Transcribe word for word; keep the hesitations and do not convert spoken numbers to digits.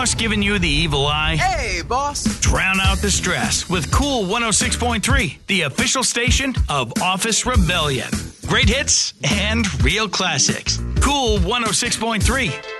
boss giving you the evil eye? Hey, boss. Drown out the stress with Cool one oh six point three, the official station of Office Rebellion. Great hits and real classics. Cool one oh six point three.